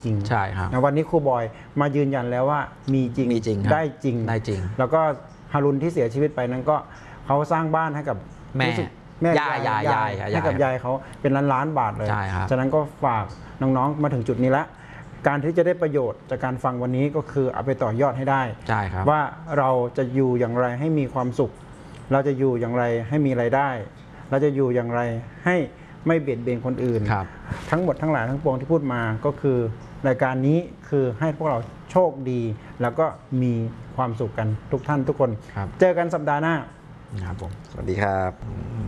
จริงใช่ครับวันนี้ครูบอยมายืนยันแล้วว่ามีจริงได้จริงแล้วก็ฮารุนที่เสียชีวิตไปนั้นก็เขาสร้างบ้านให้กับแม่ยายให้กับยายเขาเป็นล้านบาทเลยฉะนั้นก็ฝากน้องๆมาถึงจุดนี้แล้วการที่จะได้ประโยชน์จากการฟังวันนี้ก็คือเอาไปต่อยอดให้ได้ว่าเราจะอยู่อย่างไรให้มีความสุขเราจะอยู่อย่างไรให้มีรายได้เราจะอยู่อย่างไรให้ไม่เบียดเบียนคนอื่นทั้งหมดทั้งหลายทั้งปวงที่พูดมาก็คือรายการนี้คือให้พวกเราโชคดีแล้วก็มีความสุขกันทุกท่านทุกคนเจอกันสัปดาห์หน้าครับผมสวัสดีครับ